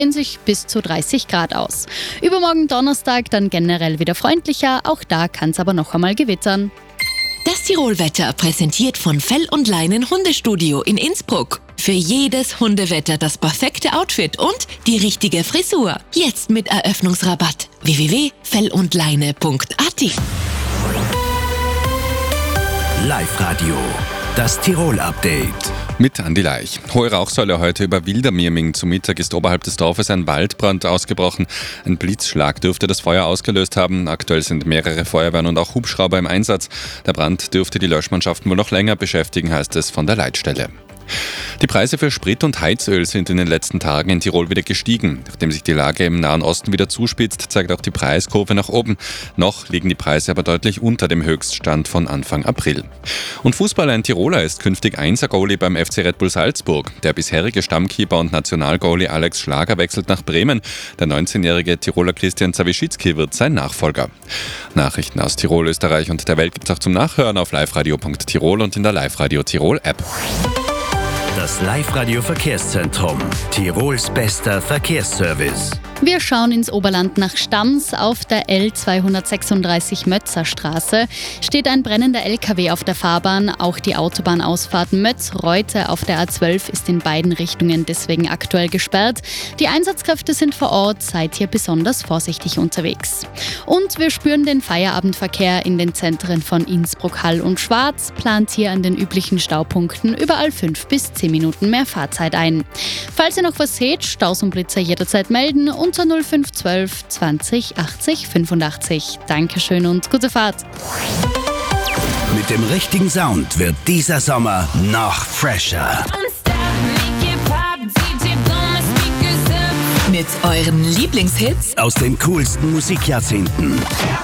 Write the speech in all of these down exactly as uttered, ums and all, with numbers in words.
in sich bis zu dreißig Grad aus. Übermorgen Donnerstag dann generell wieder freundlicher, auch da kann es aber noch einmal gewittern. Das Tirolwetter präsentiert von Fell und Leinen Hundestudio in Innsbruck. Für jedes Hundewetter das perfekte Outfit und die richtige Frisur. Jetzt mit Eröffnungsrabatt. w w w punkt fellundleine punkt a t. Live-Radio, das Tirol-Update. Mit Andi Leich. Hohe Rauchsäule heute über Wildermirming. Zu Mittag ist oberhalb des Dorfes ein Waldbrand ausgebrochen. Ein Blitzschlag dürfte das Feuer ausgelöst haben. Aktuell sind mehrere Feuerwehren und auch Hubschrauber im Einsatz. Der Brand dürfte die Löschmannschaften wohl noch länger beschäftigen, heißt es von der Leitstelle. Die Preise für Sprit und Heizöl sind in den letzten Tagen in Tirol wieder gestiegen. Nachdem sich die Lage im Nahen Osten wieder zuspitzt, zeigt auch die Preiskurve nach oben. Noch liegen die Preise aber deutlich unter dem Höchststand von Anfang April. Und Fußballer in Tiroler ist künftig Einser-Goalie beim F C Red Bull Salzburg. Der bisherige Stammkeeper und Nationalgoalie Alex Schlager wechselt nach Bremen. Der neunzehnjährige Tiroler Christian Zawischitzky wird sein Nachfolger. Nachrichten aus Tirol, Österreich und der Welt gibt es auch zum Nachhören auf liveradio punkt tirol und in der Live-Radio Tirol-App. Das Live-Radio-Verkehrszentrum. Tirols bester Verkehrsservice. Wir schauen ins Oberland nach Stams. Auf der L zweihundertsechsunddreißig Mötzer Straße steht ein brennender L K W auf der Fahrbahn. Auch die Autobahnausfahrt Mötz-Reute auf der A zwölf ist in beiden Richtungen deswegen aktuell gesperrt. Die Einsatzkräfte sind vor Ort, seid hier besonders vorsichtig unterwegs. Und wir spüren den Feierabendverkehr in den Zentren von Innsbruck, Hall und Schwarz. Plant hier an den üblichen Staupunkten überall fünf bis zehn Minuten mehr Fahrzeit ein. Falls ihr noch was seht, Staus und Blitzer jederzeit melden unter null fünf zwölf zwanzig achtzig fünfundachtzig. Dankeschön und gute Fahrt. Mit dem richtigen Sound wird dieser Sommer noch fresher. Mit euren Lieblingshits Aus den coolsten Musikjahrzehnten.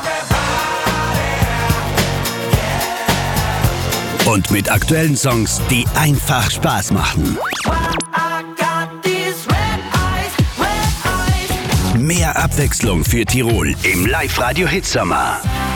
Und mit aktuellen Songs, die einfach Spaß machen. Mehr Abwechslung für Tirol im Live-Radio-Hitsommer.